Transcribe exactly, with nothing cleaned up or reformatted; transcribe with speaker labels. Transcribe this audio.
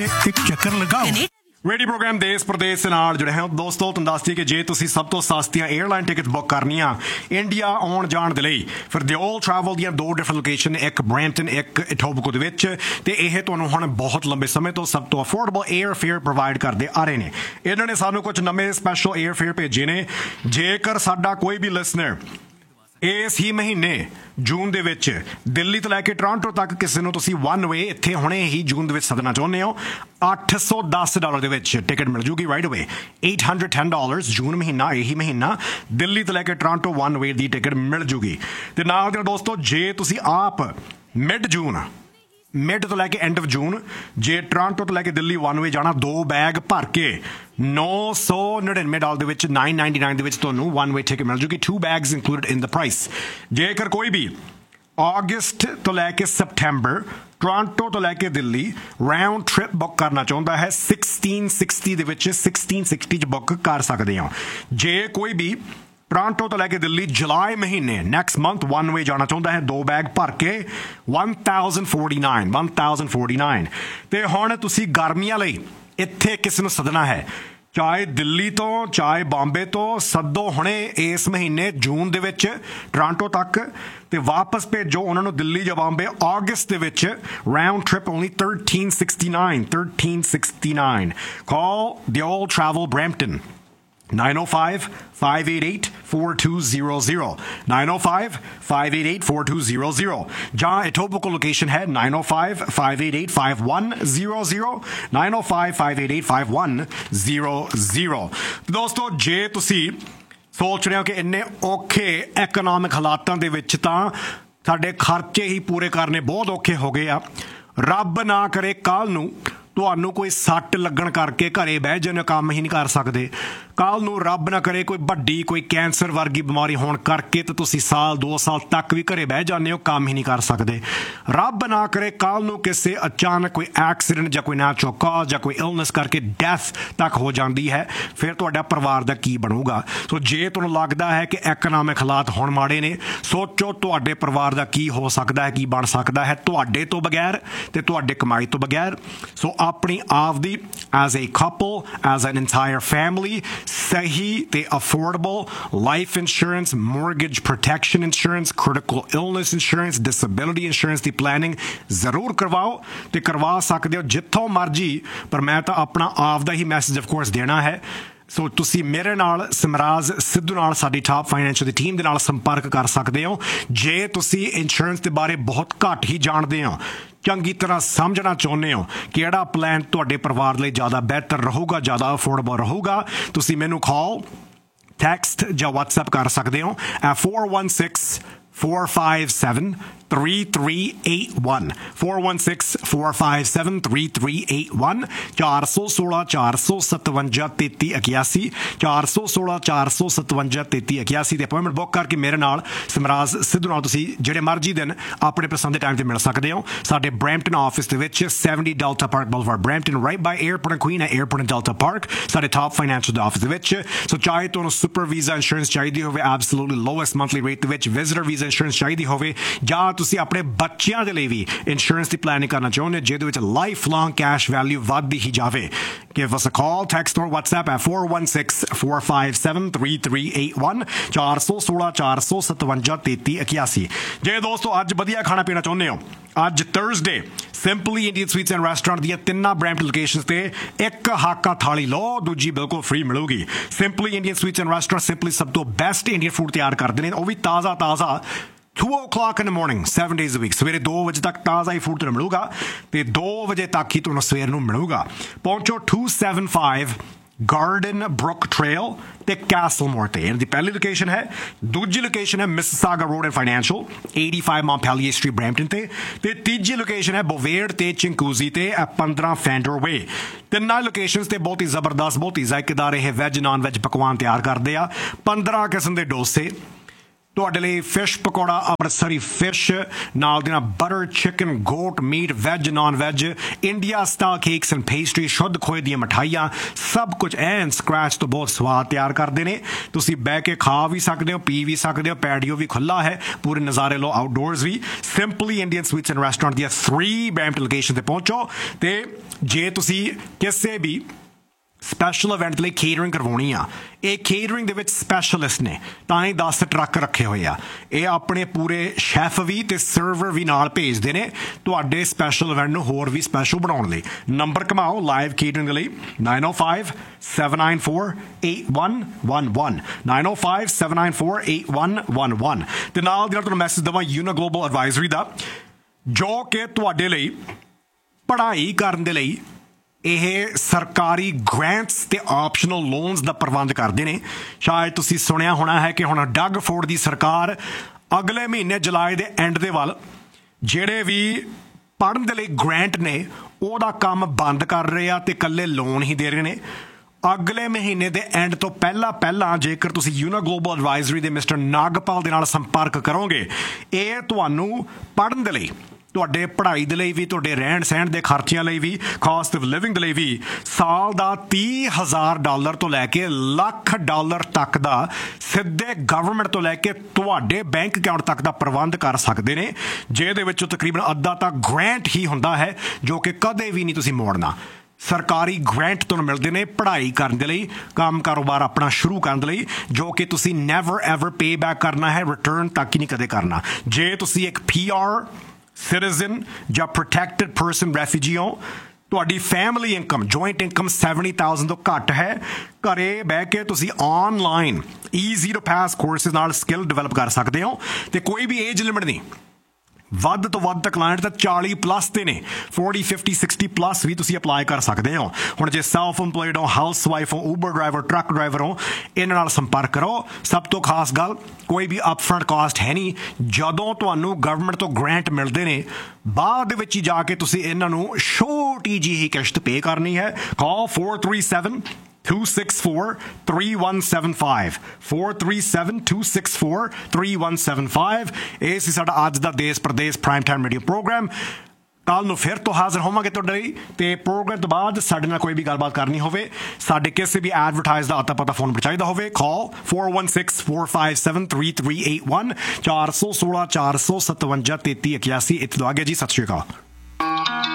Speaker 1: ਇੱਕ ਚੱਕਰ ਲਗਾਓ। ਰੇਡੀ ਪ੍ਰੋਗਰਾਮ ਦੇਸ਼ ਪ੍ਰਦੇਸ਼ ਨਾਲ ਜੁੜੇ ਹੋ ਦੋਸਤੋ। ਤੁਹਾਨੂੰ ਦੱਸ ਦਈਏ ਕਿ ਜੇ ਤੁਸੀਂ ਸਭ ਤੋਂ ਸਸਤੀਆਂ 에ਅਰਲਾਈਨ ਟਿਕਟ ਬੁੱਕ ਕਰਨੀਆਂ ਇੰਡੀਆ ਆਉਣ ਜਾਣ ਦੇ ਲਈ, ਫਿਰ ਦੇ ਓਲ ਟਰੈਵਲ ਦੀਆਂ ਦੋ ਡਿਫਰੈਂਟ ਲੋਕੇਸ਼ਨ, ਇੱਕ ਬਰੈਂਪਟਨ, ਇੱਕ ਇਟੋਬੀਕੋ ਦੇ ਵਿੱਚ, ਤੇ ਇਹ ਤੁਹਾਨੂੰ ਹੁਣ ਬਹੁਤ ਲੰਬੇ ਸਮੇਂ ਤੋਂ ਸਭ ਤੋਂ ਅਫੋਰਡੇਬਲ 에ਅਰ ਫੇਅਰ ਪ੍ਰੋਵਾਈਡ ਕਰਦੇ ਆ ਰਹੇ ਨੇ। ਇਹਨਾਂ ਨੇ ਸਾਨੂੰ ਕੁਝ ਨਵੇਂ ਸਪੈਸ਼ਲ 에ਅਰ ਫੇਅਰ ਭੇਜੇ ਨੇ। ਜੇਕਰ ਸਾਡਾ ਕੋਈ ਵੀ ਲਿਸਨਰ ਇਸ ਹੀ ਮਹੀਨੇ ਜੂਨ ਦੇ ਵਿੱਚ ਦਿੱਲੀ ਤੋਂ ਲੈ ਕੇ ਟੋਰਾਂਟੋ ਤੱਕ ਕਿਸੇ ਨੂੰ ਤੁਸੀਂ ਵਨ ਵੇ ਇੱਥੇ ਹੁਣੇ ਹੀ ਜੂਨ ਦੇ ਵਿੱਚ ਸੱਦਣਾ ਚਾਹੁੰਦੇ ਹੋ, ਅੱਠ ਸੌ ਦਸ ਡਾਲਰ ਦੇ ਵਿੱਚ ਟਿਕਟ ਮਿਲ ਜੂਗੀ ਰਾਈਟ ਅਵੇ। eight hundred ten dollars ਜੂਨ ਮਹੀਨਾ, ਇਹੀ ਮਹੀਨਾ ਦਿੱਲੀ ਤੋਂ ਲੈ ਕੇ ਟੋਰਾਂਟੋ ਵਨ ਵੇ ਦੀ ਟਿਕਟ ਮਿਲ ਜੂਗੀ। ਤੇ ਨਾਲ ਦੇ ਦੋਸਤੋ, ਜੇ ਤੁਸੀਂ ਆਪ ਮਿਡ ਜੂਨ ਮਿਡ ਤੋਂ ਲੈ ਕੇ ਐਂਡ ਆਫ ਜੂਨ ਜੇ ਟੋਰਾਂਟੋ ਤੋਂ ਲੈ ਕੇ ਦਿੱਲੀ ਵਨ ਵੇ ਜਾਣਾ, ਦੋ ਬੈਗ ਭਰ ਕੇ ਨੌ ਸੌ ਨੜਿਨਵੇਂ ਡਾਲਰ ਦੇ ਵਿੱਚ nine ninety-nine ਦੇ ਵਿੱਚ ਤੁਹਾਨੂੰ ਵਨ ਵੇ ਟਿਕਟ ਮਿਲ ਜੂਗੀ, to bags included in the price. ਜੇਕਰ ਕੋਈ ਵੀ ਅਗਸਤ ਤੋਂ ਲੈ ਕੇ ਸਪਟੈਂਬਰ ਟੋਰਾਂਟੋ ਤੋਂ ਲੈ ਕੇ ਦਿੱਲੀ ਰਾਊਂਡ ਟ੍ਰਿਪ ਬੁੱਕ ਕਰਨਾ ਚਾਹੁੰਦਾ ਹੈ, sixteen sixty ਦੇ ਵਿੱਚ sixteen sixty 'ਚ ਬੁੱਕ ਕਰ ਸਕਦੇ ਹੋ। ਜੇ ਕੋਈ ਵੀ ਟੋਰਾਂਟੋ ਤੋਂ ਲੈ ਕੇ ਦਿੱਲੀ ਜੁਲਾਈ ਮਹੀਨੇ ਨੈਕਸਟ ਮੰਥ ਵਨ ਵੇ ਜਾਣਾ ਚਾਹੁੰਦਾ ਹੈ, ਦੋ ਬੈਗ ਭਰ ਕੇ one thousand forty-nine one thousand forty-nine। ਤੇ ਹੁਣ ਤੁਸੀਂ ਗਰਮੀਆਂ ਲਈ ਇੱਥੇ ਕਿਸੇ ਨੂੰ ਸੱਦਣਾ ਹੈ, ਚਾਹੇ ਦਿੱਲੀ ਤੋਂ ਚਾਹੇ ਬੰਬੇ ਤੋਂ, ਸੱਦੋ ਹੁਣੇ ਇਸ ਮਹੀਨੇ ਜੂਨ ਦੇ ਵਿੱਚ ਟੋਰਾਂਟੋ ਤੱਕ, ਤੇ ਵਾਪਸ ਭੇਜੋ ਉਹਨਾਂ ਨੂੰ ਦਿੱਲੀ ਜਾਂ ਬੰਬੇ ਅਗਸਤ ਦੇ ਵਿੱਚ। Round trip only thirteen sixty-nine thirteen sixty-nine। Call the old travel Brampton nine oh five, five eight eight, four two zero zero nine oh five, five eight eight, four two zero zero। ਜਾਂ Etobicoke location ਹੈ nine oh five, five eight eight, five one zero zero nine oh five, five eight eight, five one zero zero। ਦੋਸਤੋ, ਜੇ ਤੁਸੀਂ ਸੋਚ ਰਹੇ ਹੋ ਕਿ ਇੰਨੇ ਔਖੇ ਇਕਨੋਮਿਕ ਹਾਲਾਤਾਂ ਦੇ ਵਿੱਚ ਤਾਂ ਸਾਡੇ ਖਰਚੇ ਹੀ ਪੂਰੇ ਕਰਨੇ ਬਹੁਤ ਔਖੇ ਹੋ ਗਏ ਆ, ਰੱਬ ਨਾ ਕਰੇ ਕੱਲ੍ਹ ਨੂੰ ਤੁਹਾਨੂੰ ਕੋਈ ਸੱਟ ਲੱਗਣ ਕਰਕੇ ਘਰੇ ਬਹਿ ਜਾਣਾ, ਕੰਮ ਹੀ ਨਹੀਂ ਕਰ ਸਕਦੇ, ਕੱਲ੍ਹ ਨੂੰ ਰੱਬ ਨਾ ਕਰੇ ਕੋਈ ਵੱਡੀ ਕੋਈ ਕੈਂਸਰ ਵਰਗੀ ਬਿਮਾਰੀ ਹੋਣ ਕਰਕੇ ਤਾਂ ਤੁਸੀਂ ਸਾਲ ਦੋ ਸਾਲ ਤੱਕ ਵੀ ਘਰੇ ਬਹਿ ਜਾਂਦੇ ਹੋ, ਕੰਮ ਹੀ ਨਹੀਂ ਕਰ ਸਕਦੇ, ਰੱਬ ਨਾ ਕਰੇ ਕੱਲ੍ਹ ਨੂੰ ਕਿਸੇ ਅਚਾਨਕ ਕੋਈ ਐਕਸੀਡੈਂਟ ਜਾਂ ਕੋਈ ਨੈਚੁਰਲ ਕਾਜ਼ ਜਾਂ ਕੋਈ ਇਲਨੈਸ ਕਰਕੇ ਡੈਥ ਤੱਕ ਹੋ ਜਾਂਦੀ ਹੈ, ਫਿਰ ਤੁਹਾਡਾ ਪਰਿਵਾਰ ਦਾ ਕੀ ਬਣੂਗਾ। ਸੋ ਜੇ ਤੁਹਾਨੂੰ ਲੱਗਦਾ ਹੈ ਕਿ ਇਕਨੋਮਿਕ ਹਾਲਾਤ ਹੁਣ ਮਾੜੇ ਨੇ, ਸੋਚੋ ਤੁਹਾਡੇ ਪਰਿਵਾਰ ਦਾ ਕੀ ਹੋ ਸਕਦਾ ਹੈ, ਕੀ ਬਣ ਸਕਦਾ ਹੈ ਤੁਹਾਡੇ ਤੋਂ ਬਗੈਰ ਤੇ ਤੁਹਾਡੇ ਕਮਾਈ ਤੋਂ ਬਗੈਰ। ਸੋ ਆਪਣੀ ਆਪਦੀ as a couple, as an entire family, ਸਹੀ ਤੇ affordable life insurance, mortgage protection insurance, critical illness insurance, disability insurance ਦੀ ਪਲੈਨਿੰਗ ਜ਼ਰੂਰ ਕਰਵਾਓ ਤੇ ਕਰਵਾ ਸਕਦੇ ਹੋ ਜਿੱਥੋਂ ਮਰਜੀ। ਪਰ ਮੈਂ ਤਾਂ ਆਪਣਾ ਆਪ ਦਾ ਹੀ ਮੈਸੇਜ ਆਫ ਕੋਰਸ ਦੇਣਾ ਹੈ। ਸੋ ਤੁਸੀਂ ਮੇਰੇ ਨਾਲ, ਸਿਮਰਾਜ ਸਿੱਧੂ ਨਾਲ, ਸਾਡੀ ਟਾਪ ਫਾਈਨੈਂਸ਼ੀਅਲ ਦੀ ਟੀਮ ਦੇ ਨਾਲ ਸੰਪਰਕ ਕਰ ਸਕਦੇ ਹੋ। ਜੇ ਤੁਸੀਂ ਇੰਸ਼ੋਰੈਂਸ ਦੇ ਬਾਰੇ ਬਹੁਤ ਘੱਟ ਹੀ ਜਾਣਦੇ ਹੋ, ਚੰਗੀ ਤਰ੍ਹਾਂ ਸਮਝਣਾ ਚਾਹੁੰਦੇ ਹੋ ਕਿਹੜਾ ਪਲਾਨ ਤੁਹਾਡੇ ਪਰਿਵਾਰ ਲਈ ਜ਼ਿਆਦਾ ਬਿਹਤਰ ਰਹੂਗਾ, ਜ਼ਿਆਦਾ ਅਫੋਰਡੇਬਲ ਰਹੂਗਾ, ਤੁਸੀਂ ਮੈਨੂੰ ਕਾਲ, ਟੈਕਸਟ ਜਾਂ ਵਟਸਐਪ ਕਰ ਸਕਦੇ ਹੋ at four one six, four five seven, three three eight one four one six, four five seven, three three eight one ਚਾਰ ਸੌ ਸੋਲਾਂ, ਚਾਰ ਸੌ ਸਤਵੰਜਾ, ਤੇਤੀ ਇਕਿਆਸੀ ਚਾਰ ਸੌ ਸੋਲਾਂ, ਚਾਰ ਸੌ ਸਤਵੰਜਾ, ਤੇਤੀ ਇਕਿਆਸੀ ਤੇ ਅਪਾਇੰਟਮੈਂਟ ਬੁੱਕ ਕਰਕੇ ਮੇਰੇ ਨਾਲ, ਸਿਮਰਾਜ ਸਿੱਧੂ ਨਾਲ, ਤੁਸੀਂ ਜਿਹੜੇ ਮਰਜ਼ੀ ਦਿਨ ਆਪਣੇ ਪਸੰਦ ਦੇ ਟਾਈਮ ਤੇ ਮਿਲ ਸਕਦੇ ਹੋ। ਸਾਡੇ ਬਰੈਂਪਟਨ ਆਫਿਸ ਦੇ ਵਿੱਚ seventy Delta Park Boulevard Brampton, right by Airport and Queen at Airport and Delta Park, ਸਾਡੇ ਟਾਪ ਫਾਈਨੈਂਸ਼ੀਅਲ ਦੇ ਆਫਿਸ ਦੇ ਵਿੱਚ। ਸੋ ਚਾਹੇ ਤੁਹਾਨੂੰ ਸੁਪਰ ਵੀਜ਼ਾ ਇੰਸ਼ੋਰੈਂਸ ਚਾਹੀਦੀ ਹੋਵੇ ਐਬਸੋਲੂਟਲੀ ਲੋਐਸਟ ਮੰਥਲੀ ਰੇਟ ਦੇ ਵਿੱਚ, ਵਿਜ਼ਿਟਰ ਵੀਜ਼ਾ ਇੰਸ਼ੋਰੈਂਸ ਚਾਹੀਦੀ ਹੋਵੇ, ਜਾਂ ਤੁਸੀਂ ਆਪਣੇ ਬੱਚਿਆਂ ਦੇ ਲਈ ਵੀ ਇੰਸ਼ੋਰੈਂਸ ਦੀ ਪਲੈਨਿੰਗ ਕਰਨਾ ਚਾਹੁੰਦੇ ਹੋ ਜਿਹਦੇ ਵਿੱਚ ਲਾਈਫ ਲੌਂਗ ਕੈਸ਼ ਵੈਲਿਊ ਵੱਧਦੀ ਹੀ ਜਾਵੇ, give us a call, text or WhatsApp at four one six, four five seven, three three eight one ਚਾਰ ਸੌ ਸੋਲਾਂ, ਚਾਰ ਸੌ ਸਤਵੰਜਾ, ਤੇਤੀ ਇਕਿਆਸੀ। ਜੇ ਦੋਸਤੋ ਅੱਜ ਵਧੀਆ ਖਾਣਾ ਪੀਣਾ ਚਾਹੁੰਦੇ ਹੋ, ਅੱਜ Thursday simply Indian sweets and restaurant ਦੀਆਂ ਤਿੰਨਾਂ ਬਰੈਂਪਟਨ ਲੋਕੇਸ਼ਨਸ ਤੇ ਇੱਕ ਹਾਕਾ ਥਾਲੀ ਲਓ, ਦੂਜੀ ਬਿਲਕੁਲ ਫ੍ਰੀ ਮਿਲੂਗੀ। Simply Indian sweets and restaurant simply ਸਭ ਤੋਂ ਬੈਸਟ ਇੰਡੀਅਨ ਫੂਡ ਤਿਆਰ ਕਰਦੇ ਨੇ, ਉਹ ਵੀ ਤਾਜ਼ਾ ਤਾਜ਼ਾ two o'clock in the morning, seven days a week। ਸਵੇਰੇ ਦੋ ਵਜੇ ਤੱਕ ਤਾਜ਼ਾ ਹੀ ਫੂਡ ਤੁਹਾਨੂੰ ਮਿਲੂਗਾ ਤੇ ਦੋ ਵਜੇ ਤੱਕ ਹੀ ਤੁਹਾਨੂੰ ਸਵੇਰ ਨੂੰ ਮਿਲੂਗਾ। ਪਹੁੰਚੋ two seventy-five Garden Brook Trail ਤੇ Castlemore ਤੇ। ਇਹਨਾਂ ਦੀ ਪਹਿਲੀ ਲੋਕੇਸ਼ਨ ਹੈ, ਦੂਜੀ ਲੋਕੇਸ਼ਨ ਹੈ Mississauga Road and Financial, eighty-five Montpelier Street Brampton ਤੇ, ਤੇ ਤੀਜੀ ਲੋਕੇਸ਼ਨ ਹੈ Bovard ਤੇ Chinguacousy ਤੇ fifteen Fender Way। ਤਿੰਨਾਂ ਲੋਕੇਸ਼ਨਸ ਤੇ ਬਹੁਤ ਹੀ ਜ਼ਬਰਦਸਤ, ਬਹੁਤ ਹੀ ਜ਼ਾਇਕੇਦਾਰ ਇਹ ਵੈਜ ਨਾਨ ਵੈਜ ਪਕਵਾਨ ਤਿਆਰ ਕਰਦੇ ਆ। ਪੰਦਰਾਂ ਕਿਸਮ ਦੇ ਡੋਸੇ, ਤੁਹਾਡੇ ਲਈ ਫਿਸ਼ ਪਕੌੜਾ ਅੰਮ੍ਰਿਤਸਰੀ ਫਿਸ਼ ਨਾਲ ਦੇ ਨਾਲ butter chicken goat meat veg non veg India style cakes and pastry ਸ਼ੁੱਧ ਖੋਏ ਦੀਆਂ ਮਿਠਾਈਆਂ ਸਭ ਕੁਝ ਐਨ ਸਕ੍ਰੈਚ ਤੋਂ ਬਹੁਤ ਸਵਾਦ ਤਿਆਰ ਕਰਦੇ ਨੇ ਤੁਸੀਂ ਬਹਿ ਕੇ ਖਾ ਵੀ ਸਕਦੇ ਹੋ ਪੀ ਵੀ ਸਕਦੇ ਹੋ ਪੈਡੀਓ ਵੀ ਖੁੱਲ੍ਹਾ ਹੈ ਪੂਰੇ ਨਜ਼ਾਰੇ ਲਓ outdoors we simply Indian sweets and restaurant ਦੀਆਂ ਥਰੀ ਬੈਂਪਟਨ ਲੋਕੇਸ਼ਨ ਤੇ ਪਹੁੰਚੋ ਤੇ ਜੇ ਤੁਸੀਂ ਕਿਸੇ ਵੀ ਸਪੈਸ਼ਲ ਇਵੈਂਟ ਲਈ ਕੇਟਰਿੰਗ ਕਰਵਾਉਣੀ ਆ ਇਹ ਕੇਟਰਿੰਗ ਦੇ ਵਿੱਚ ਸਪੈਸ਼ਲਿਸਟ ਨੇ ਤਾਂ ਹੀ ਦਸ ਟਰੱਕ ਰੱਖੇ ਹੋਏ ਆ ਇਹ ਆਪਣੇ ਪੂਰੇ ਸ਼ੈਫ ਵੀ ਤੇ ਸਰਵਰ ਵੀ ਨਾਲ ਭੇਜਦੇ ਨੇ ਤੁਹਾਡੇ ਸਪੈਸ਼ਲ ਇਵੈਂਟ ਨੂੰ ਹੋਰ ਵੀ ਸਪੈਸ਼ਲ ਬਣਾਉਣ ਲਈ ਨੰਬਰ ਕਮਾਓ ਲਾਈਵ ਕੇਟਰਿੰਗ ਦੇ ਲਈ nine oh five, seven nine four, eight one one one nine oh five, seven nine four, eight one one one ਤੇ ਨਾਲ ਦੀ ਨਾਲ ਤੁਹਾਨੂੰ ਮੈਸੇਜ ਦੇਵਾਂ ਯੂਨਾ ਗਲੋਬਲ ਐਡਵਾਈਜ਼ਰੀ ਦਾ ਜੋ ਕਿ ਤੁਹਾਡੇ ਲਈ ਪੜ੍ਹਾਈ ਕਰਨ ਦੇ ਲਈ ਇਹ ਸਰਕਾਰੀ ਗ੍ਰਾਂਟਸ ਤੇ ਆਪਸ਼ਨਲ ਲੋਨਸ ਦਾ ਪ੍ਰਬੰਧ ਕਰਦੇ ਨੇ ਸ਼ਾਇਦ ਤੁਸੀਂ ਸੁਣਿਆ ਹੋਣਾ ਹੈ ਕਿ ਹੁਣ ਡਗ ਫੋਰਡ ਦੀ ਸਰਕਾਰ ਅਗਲੇ ਮਹੀਨੇ ਜੁਲਾਈ ਦੇ ਐਂਡ ਦੇ ਵੱਲ ਜਿਹੜੇ ਵੀ ਪੜ੍ਹਨ ਦੇ ਲਈ ਗ੍ਰਾਂਟ ਨੇ ਉਹਦਾ ਕੰਮ ਬੰਦ ਕਰ ਰਹੇ ਆ ਤੇ ਇਕੱਲੇ ਲੋਨ ਹੀ ਦੇ ਰਹੇ ਨੇ ਅਗਲੇ ਮਹੀਨੇ ਦੇ ਐਂਡ ਤੋਂ ਪਹਿਲਾਂ ਪਹਿਲਾਂ ਜੇਕਰ ਤੁਸੀਂ ਯੂਨਾ ਗਲੋਬਲ ਐਡਵਾਈਜ਼ਰੀ ਦੇ ਮਿਸਟਰ ਨਾਗਪਾਲ ਦੇ ਨਾਲ ਸੰਪਰਕ ਕਰੋਗੇ ਇਹ ਤੁਹਾਨੂੰ ਪੜ੍ਹਨ ਦੇ ਲਈ ਤੁਹਾਡੇ ਪੜ੍ਹਾਈ ਦੇ ਲਈ ਵੀ ਤੁਹਾਡੇ ਰਹਿਣ ਸਹਿਣ ਦੇ ਖਰਚਿਆਂ ਲਈ ਵੀ ਕਾਸਟ ਆਫ ਲਿਵਿੰਗ ਦੇ ਲਈ ਵੀ ਸਾਲ ਦਾ ਤੀਹ ਹਜ਼ਾਰ ਡਾਲਰ ਤੋਂ ਲੈ ਕੇ ਲੱਖ ਡਾਲਰ ਤੱਕ ਦਾ ਸਿੱਧੇ ਗਵਰਨਮੈਂਟ ਤੋਂ ਲੈ ਕੇ ਤੁਹਾਡੇ ਬੈਂਕ ਅਕਾਊਂਟ ਤੱਕ ਦਾ ਪ੍ਰਬੰਧ ਕਰ ਸਕਦੇ ਨੇ ਜਿਹਦੇ ਵਿੱਚੋਂ ਤਕਰੀਬਨ ਅੱਧਾ ਤਾਂ ਗ੍ਰਾਂਟ ਹੀ ਹੁੰਦਾ ਹੈ ਜੋ ਕਿ ਕਦੇ ਵੀ ਨਹੀਂ ਤੁਸੀਂ ਮੋੜਨਾ ਸਰਕਾਰੀ ਗ੍ਰਾਂਟ ਤੁਹਾਨੂੰ ਮਿਲਦੇ ਨੇ ਪੜ੍ਹਾਈ ਕਰਨ ਦੇ ਲਈ ਕੰਮ ਕਾਰੋਬਾਰ ਆਪਣਾ ਸ਼ੁਰੂ ਕਰਨ ਦੇ ਲਈ ਜੋ ਕਿ ਤੁਸੀਂ ਨੈਵਰ ਐਵਰ ਪੇ ਬੈਕ ਕਰਨਾ ਹੈ ਰਿਟਰਨ ਤੱਕ ਹੀ ਨਹੀਂ ਕਦੇ ਕਰਨਾ ਜੇ ਤੁਸੀਂ ਇੱਕ ਪੀ ਆਰ ਸਿਟੀਜ਼ਨ ਜਾਂ ਪ੍ਰੋਟੈਕਟਡ ਪਰਸਨ ਰੈਫਿਊਜੀ ਹੋ ਤੁਹਾਡੀ family income joint income seventy thousand ਤੋਂ ਘੱਟ ਹੈ ਘਰੇ ਬਹਿ ਕੇ ਤੁਸੀਂ online easy two pass courses ਨਾਲ ਸਕਿੱਲ ਡਿਵੈਲਪ ਕਰ ਸਕਦੇ ਹੋ ਤੇ ਕੋਈ ਵੀ ਏਜ ਲਿਮਿਟ ਨਹੀਂ ਵੱਧ ਤੋਂ ਵੱਧ ਤਾਂ ਕਲਾਇੰਟ ਤਾਂ ਚਾਲੀ ਪਲੱਸ ਤੇ ਨੇ forty fifty sixty ਪਲੱਸ ਵੀ ਤੁਸੀਂ ਅਪਲਾਈ ਕਰ ਸਕਦੇ ਹੋ ਹੁਣ ਜੇ ਸੈਲਫ ਇੰਪਲੋਇਡ ਹੋ ਹਾਊਸ ਵਾਈਫ ਹੋ ਉਬਰ ਡਰਾਈਵਰ ਟਰੱਕ ਡਰਾਈਵਰ ਹੋ ਇਹਨਾਂ ਨਾਲ ਸੰਪਰਕ ਕਰੋ ਸਭ ਤੋਂ ਖਾਸ ਗੱਲ ਕੋਈ ਵੀ ਅਪਫਰੰਟ ਕਾਸਟ ਹੈ ਨਹੀਂ ਜਦੋਂ ਤੁਹਾਨੂੰ ਗਵਰਨਮੈਂਟ ਤੋਂ ਗ੍ਰਾਂਟ ਮਿਲਦੇ ਨੇ ਬਾਅਦ ਦੇ ਵਿੱਚ ਹੀ ਜਾ ਕੇ ਤੁਸੀਂ ਇਹਨਾਂ ਨੂੰ ਛੋਟੀ ਜਿਹੀ ਕਿਸ਼ਤ ਪੇ ਕਰਨੀ ਹੈ ਕਾਲ four three seven two six four three one seven five four three seven two six four three one seven five ਇਹ ਸੀ ਸਾਡਾ ਅੱਜ ਦਾ ਦੇਸ਼ Pradesh prime time radio programme ਕੱਲ ਨੂੰ ਫਿਰ ਤੋਂ ਹਾਜ਼ਰ ਹੋਵਾਂਗੇ ਤੁਹਾਡੇ ਲਈ ਤੇ ਪ੍ਰੋਗਰਾਮ ਤੋਂ ਬਾਅਦ ਸਾਡੇ ਨਾਲ ਕੋਈ ਵੀ ਗੱਲਬਾਤ ਕਰਨੀ ਹੋਵੇ ਸਾਡੇ ਕਿਸੇ ਵੀ ਐਡਵਰਟਾਈਜ਼ ਦਾ ਅਤਾ ਪਤਾ ਫੋਨ ਪਰ ਚਾਹੀਦਾ ਹੋਵੇ ਕਾਲ four one six four five seven three three eight one four one six four one six seven three three eight one ਇੱਥੇ ਤੋਂ ਅੱਗੇ ਜੀ ਸਤਿ ਸ਼੍ਰੀ ਅਕਾਲ